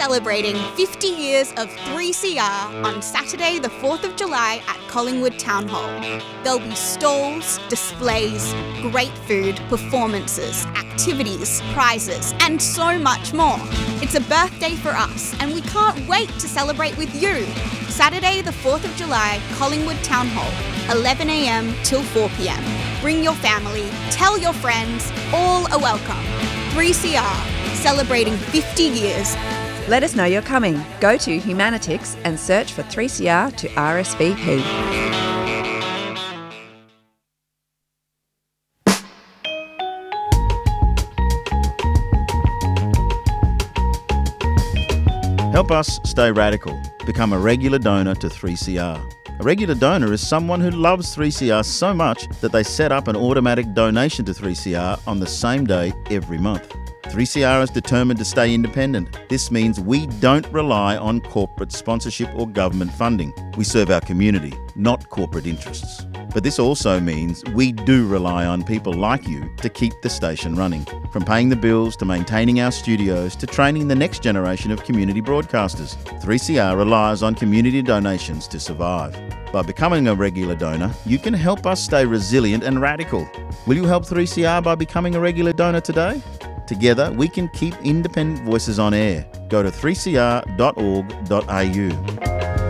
celebrating 50 years of 3CR on Saturday the 4th of July at Collingwood Town Hall. There'll be stalls, displays, great food, performances, activities, prizes, and so much more. It's a birthday for us, and we can't wait to celebrate with you. Saturday the 4th of July, Collingwood Town Hall, 11 a.m. till 4 p.m. Bring your family, tell your friends, all are welcome. 3CR, celebrating 50 years. Let us know you're coming. Go to Humanitix and search for 3CR to RSVP. Help us stay radical. Become a regular donor to 3CR. A regular donor is someone who loves 3CR so much that they set up an automatic donation to 3CR on the same day every month. 3CR is determined to stay independent. This means we don't rely on corporate sponsorship or government funding. We serve our community, not corporate interests. But this also means we do rely on people like you to keep the station running. From paying the bills to maintaining our studios to training the next generation of community broadcasters, 3CR relies on community donations to survive. By becoming a regular donor, you can help us stay resilient and radical. Will you help 3CR by becoming a regular donor today? Together, we can keep independent voices on air. Go to 3cr.org.au.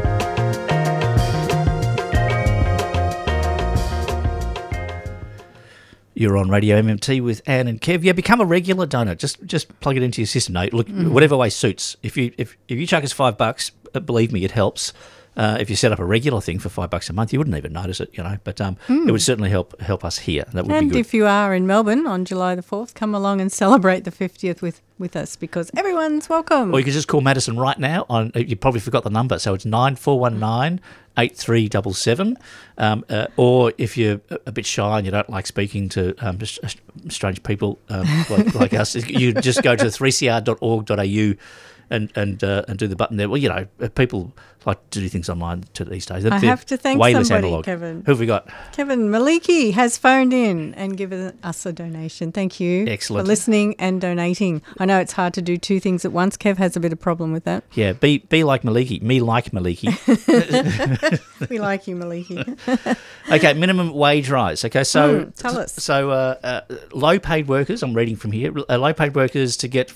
You're on Radio MMT with Anne and Kev. Yeah, become a regular donor. Just plug it into your system. No, look, whatever way suits. If you chuck us $5, believe me, it helps. If you set up a regular thing for $5 a month, you wouldn't even notice it, But it would certainly help us here. That would be good. And if you are in Melbourne on July the 4th, come along and celebrate the 50th with us, because everyone's welcome. Or you can just call Madison right now. You probably forgot the number, so it's 9419-8377. Or if you're a bit shy and you don't like speaking to strange people like us, you just go to 3cr.org.au and do the button there. Well, people like to do things online these days. I have to thank somebody, analog. Kevin. Who have we got? Kevin Maliki has phoned in and given us a donation. Thank you. Excellent. For listening and donating. I know it's hard to do two things at once. Kev has a bit of problem with that. Yeah, be like Maliki. Me like Maliki. We like you, Maliki. Okay, minimum wage rise. Okay, so tell us. So low-paid workers, I'm reading from here, low-paid workers to get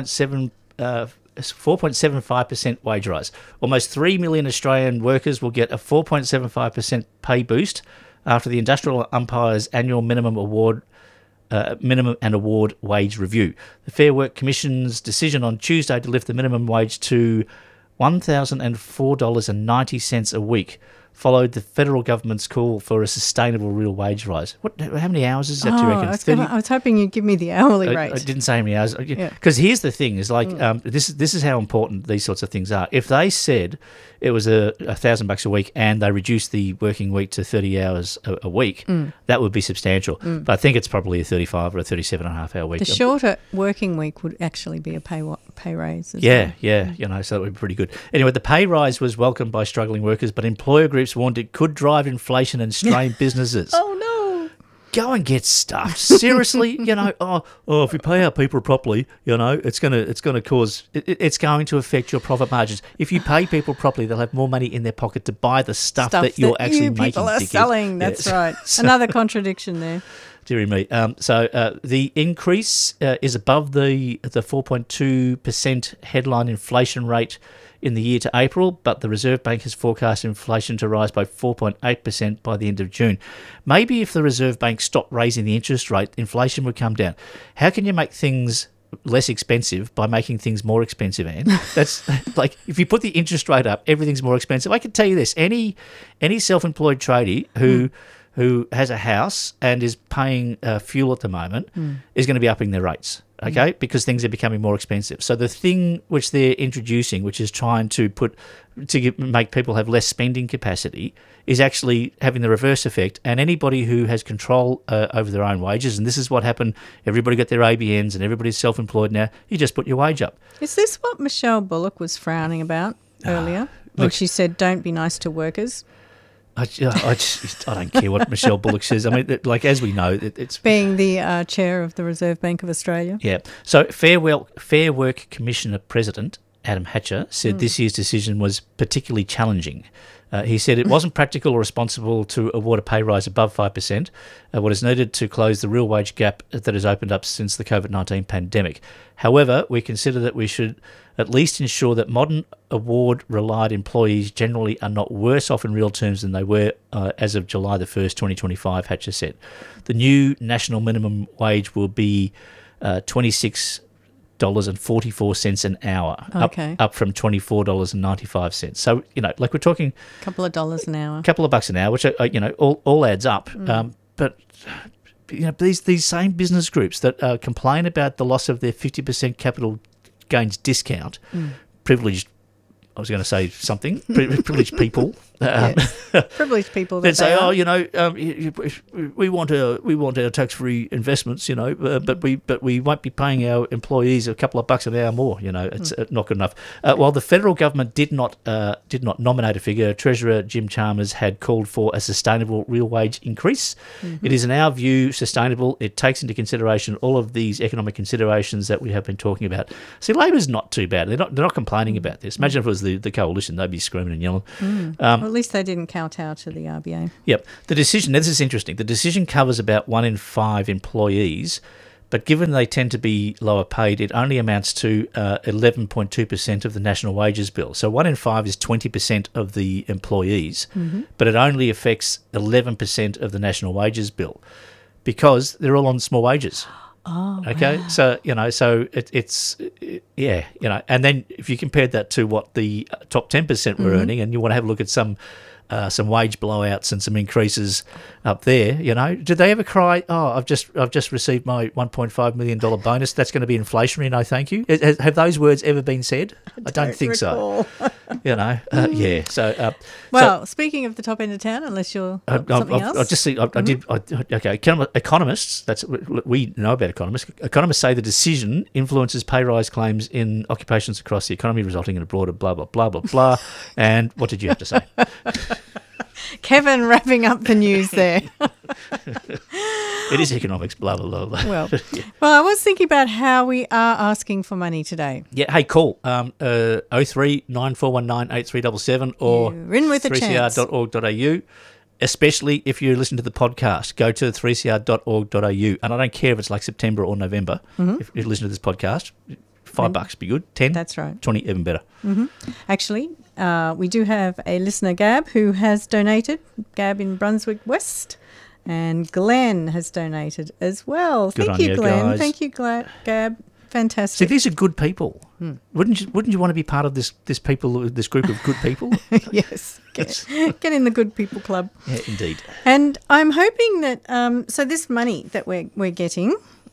4.75% wage rise. Almost 3 million Australian workers will get a 4.75% pay boost after the Industrial Umpire's annual minimum and award wage review. The Fair Work Commission's decision on Tuesday to lift the minimum wage to $1,004.90 a week followed the federal government's call for a sustainable real wage rise. How many hours is that, do you reckon? I was hoping you'd give me the hourly rate. I didn't say how many hours. Because here's the thing, is like this is how important these sorts of things are. If they said it was $1,000 a week and they reduced the working week to 30 hours a week, that would be substantial. But I think it's probably a 35 or a 37.5-hour week. The shorter working week would actually be a pay raise as well. Yeah, so that would be pretty good. Anyway, the pay rise was welcomed by struggling workers, but employer groups warned it could drive inflation and strain businesses. Oh, no. Go and get stuffed. Seriously, if we pay our people properly, it's going to affect your profit margins. If you pay people properly, they'll have more money in their pocket to buy the stuff that you're actually making. People are selling. That's right. Another contradiction there. Dear me. So the increase is above the 4.2% headline inflation rate in the year to April, but the Reserve Bank has forecast inflation to rise by 4.8% by the end of June. Maybe if the Reserve Bank stopped raising the interest rate, inflation would come down. How can you make things less expensive by making things more expensive, Anne? That's like, if you put the interest rate up, everything's more expensive. I can tell you this, any self-employed tradie who has a house and is paying fuel at the moment is going to be upping their rates. Okay, because things are becoming more expensive. So the thing which they're introducing, which is trying to make people have less spending capacity, is actually having the reverse effect. And anybody who has control over their own wages, and this is what happened, everybody got their ABNs and everybody's self-employed now, you just put your wage up. Is this what Michelle Bullock was frowning about earlier when she said, don't be nice to workers? I don't care what Michelle Bullock says. I mean, like, as we know, it's being the chair of the Reserve Bank of Australia. Yeah. So Fair Work Commissioner President Adam Hatcher, said this year's decision was particularly challenging. He said it wasn't practical or responsible to award a pay rise above 5%, what is needed to close the real wage gap that has opened up since the COVID-19 pandemic. However, we consider that we should at least ensure that modern award-relied employees generally are not worse off in real terms than they were as of July the 1st, 2025, Hatcher said. The new national minimum wage will be $26.44 an hour, Okay. up from $24.95. So, like we're talking A couple of dollars an hour. a couple of bucks an hour, which, all adds up. But, these same business groups that complain about the loss of their 50% capital gains discount, privileged, I was going to say something, privileged people. Privileged people. They'd That say, they are. we want our tax-free investments, but we won't be paying our employees a couple of bucks an hour more. It's not good enough. While the federal government did not nominate a figure, Treasurer Jim Chalmers had called for a sustainable real wage increase. It is, in our view, sustainable. It takes into consideration all of these economic considerations that we have been talking about. See, Labor's not too bad. They're not complaining about this. Imagine if it was the coalition, they'd be screaming and yelling. Well, at least they didn't kowtow to the RBA. Yep. The decision, now this is interesting, the decision covers about 1 in 5 employees, but given they tend to be lower paid, it only amounts to 11.2% of the national wages bill. So 1 in 5 is 20% of the employees, but it only affects 11% of the national wages bill because they're all on small wages. Oh, Okay, wow. so and then if you compared that to what the top 10% were earning, and you want to have a look at some wage blowouts and some increases up there, did they ever cry, oh, I've just received my $1.5 million bonus, that's going to be inflationary, no thank you? Have those words ever been said? I don't think so. Yeah. So, Well, speaking of the top end of town, unless you're something else. I just see. I did. Okay, economists. That's we know about economists. Economists say the decision influences pay rise claims in occupations across the economy, resulting in a broader blah blah blah blah blah. And what did you have to say? Kevin wrapping up the news there. It is economics. Blah blah blah. Blah. Well, I was thinking about how we are asking for money today. Yeah. Hey, call 03 9419 8377 or You're in with a chance. 3cr.org.au. Especially if you listen to the podcast, go to 3cr.org.au. And I don't care if it's like September or November. If you listen to this podcast, $5 be good. 10, That's right. 20 even better. Actually, we do have a listener, Gab, who has donated. Gab in Brunswick West. And Glenn has donated as well. Good Thank on you, you, Glenn. guys. Thank you, Gab. See, Fantastic. these are good people. Wouldn't you want to be part of this group of good people? Yes. Get in the good people club. Yeah, indeed. And I'm hoping that so this money that we're getting,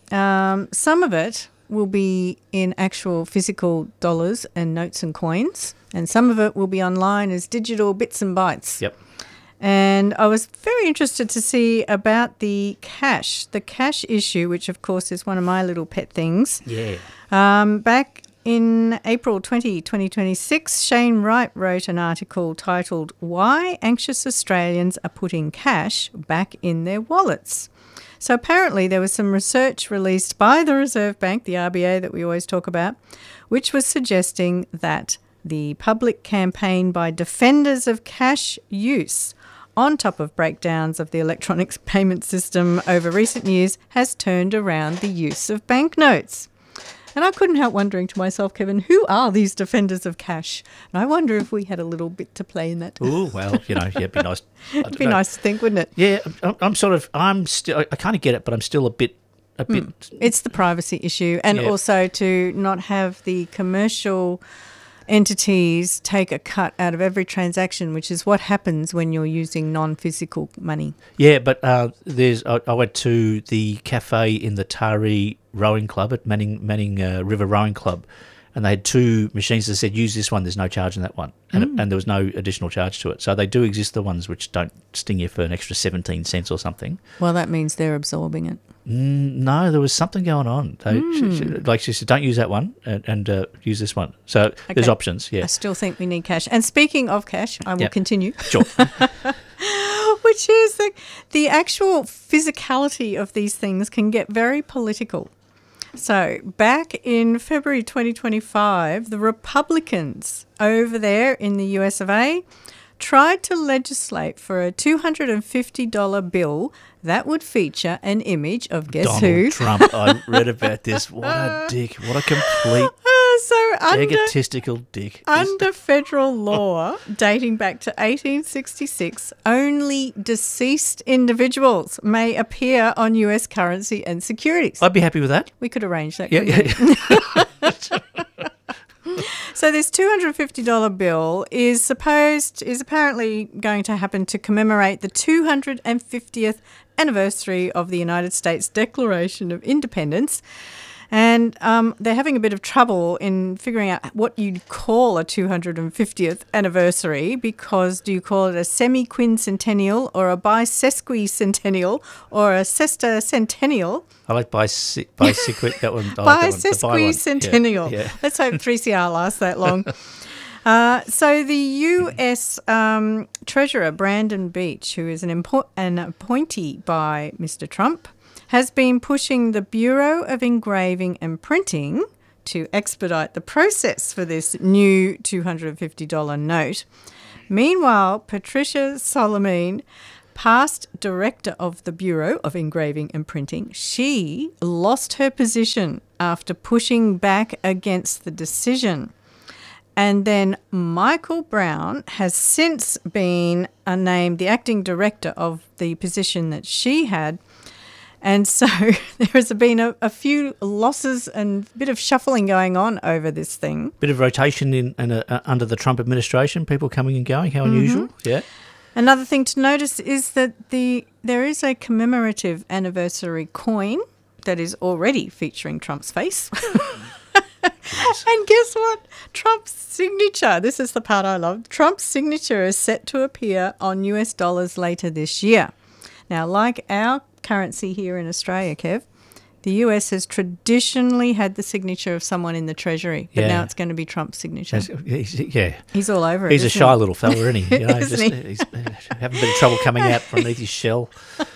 some of it will be in actual physical dollars and notes and coins, and some of it will be online as digital bits and bytes. Yep. And I was very interested to see about the cash issue, which of course is one of my little pet things. Yeah. Back in April 2026, Shane Wright wrote an article titled "Why Anxious Australians Are Putting Cash Back in Their Wallets." So apparently there was some research released by the Reserve Bank, the RBA that we always talk about, which was suggesting that the public campaign by defenders of cash use, on top of breakdowns of the electronic payment system over recent years, has turned around the use of banknotes. And I couldn't help wondering to myself, Kevin, who are these defenders of cash? And I wonder if we had a little bit to play in that. Oh, well, it'd be nice. It'd be nice to think, wouldn't it? Yeah, I'm still, I kind of get it, but I'm still a bit. It's the privacy issue, and Yeah. also to not have the commercial entities take a cut out of every transaction, which is what happens when you're using non-physical money. Yeah, but I went to the cafe in the Taree Rowing Club at Manning River Rowing Club, and they had 2 machines that said, use this one, there's no charge in that one. And there was no additional charge to it. So they do exist, the ones which don't sting you for an extra 17 cents or something. Well, that means they're absorbing it. No, there was something going on. She said, don't use that one and use this one. So there's Okay. options, yeah. I still think we need cash. And speaking of cash, I will Yeah. continue. Sure. Which is the actual physicality of these things can get very political. So, back in February 2025, the Republicans over there in the US of A tried to legislate for a $250 bill that would feature an image of guess who? Donald Trump. I read about this. What a dick. What a complete egotistical dick. Under federal law dating back to 1866, only deceased individuals may appear on US currency and securities. I'd be happy with that. We could arrange that. Yeah. So this $250 bill is apparently going to happen to commemorate the 250th anniversary of the United States Declaration of Independence. And they're having a bit of trouble in figuring out what you'd call a 250th anniversary, because do you call it a semi-quincentennial or a bisesquicentennial or a sextacentennial? I like bisesquicentennial. That one. Bisesquicentennial. Yeah. Let's hope 3CR lasts that long. So the US Treasurer, Brandon Beach, who is an appointee by Mr. Trump, has been pushing the Bureau of Engraving and Printing to expedite the process for this new $250 note. Meanwhile, Patricia Solomon, past director of the Bureau of Engraving and Printing, she lost her position after pushing back against the decision. And then Michael Brown has since been named the acting director of the position that she had. And so there has been a few losses and a bit of shuffling going on over this thing. Bit of rotation under the Trump administration, people coming and going, how unusual. Yeah. Another thing to notice is that there is a commemorative anniversary coin that is already featuring Trump's face. And guess what? Trump's signature, this is the part I love, Trump's signature is set to appear on US dollars later this year. Now, like our currency here in Australia, Kev, the US has traditionally had the signature of someone in the Treasury, but now it's going to be Trump's signature. He's all over it. He's a shy little fella, isn't he? You know, he's having a bit of trouble coming out from underneath his shell.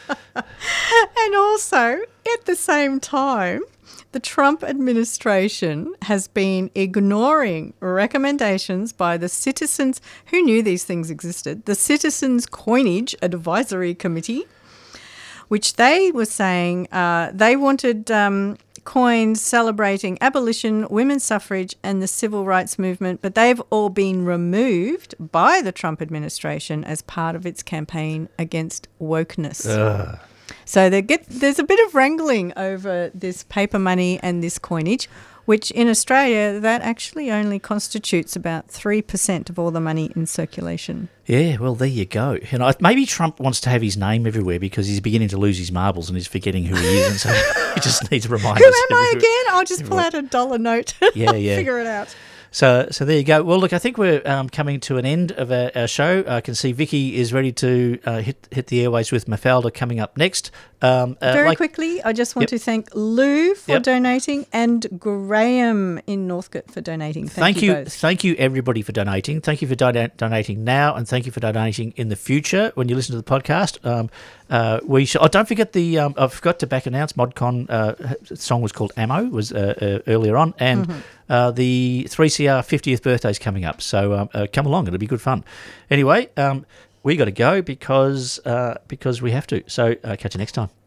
And also, at the same time, the Trump administration has been ignoring recommendations by the Citizens, who knew these things existed, the Citizens Coinage Advisory Committee, which they were saying they wanted coins celebrating abolition, women's suffrage and the civil rights movement, but they've all been removed by the Trump administration as part of its campaign against wokeness. So there's a bit of wrangling over this paper money and this coinage, which in Australia, that actually only constitutes about 3% of all the money in circulation. Yeah, well, there you go. You know, maybe Trump wants to have his name everywhere because he's beginning to lose his marbles and he's forgetting who he is, and so he just needs reminders. Who am I again? I'll just pull out a $1 note. Yeah. Figure it out. So there you go. Well, look, I think we're coming to an end of our show. I can see Vicky is ready to hit the airways with Mafalda coming up next. Very quickly, I just want to thank Lou for donating and Graham in Northcote for donating. Thank you both. Thank you, everybody, for donating. Thank you for donating now, and thank you for donating in the future when you listen to the podcast. Don't forget I forgot to back announce ModCon. The song was called Ammo, was earlier on, and the 3CR 50th birthday is coming up. So come along; it'll be good fun. Anyway, we got to go because we have to. So catch you next time.